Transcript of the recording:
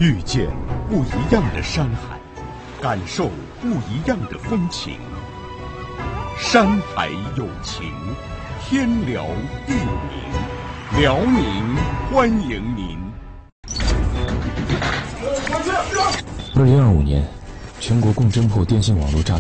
遇见不一样的山海，感受不一样的风情。山海有情，天辽地宁，辽宁欢迎您。 2025年，全国共侦破电信网络诈骗